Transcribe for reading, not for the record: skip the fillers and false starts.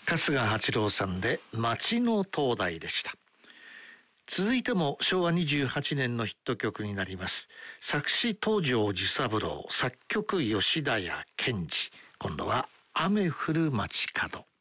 春日八郎さんで町の灯台でした。続いても昭和28年のヒット曲になります。作詞東條寿三郎、作曲吉田屋健二。今度は雨降る街角。